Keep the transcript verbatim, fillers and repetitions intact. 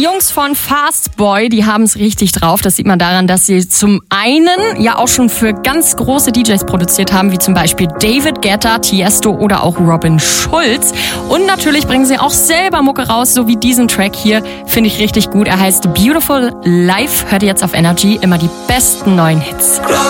Die Jungs von Fast Boy, die haben es richtig drauf. Das sieht man daran, dass sie zum einen ja auch schon für ganz große D Js produziert haben, wie zum Beispiel David Guetta, Tiesto oder auch Robin Schulz. Und natürlich bringen sie auch selber Mucke raus, so wie diesen Track hier. Finde ich richtig gut. Er heißt Beautiful Life. Hört ihr jetzt auf Energy immer die besten neuen Hits.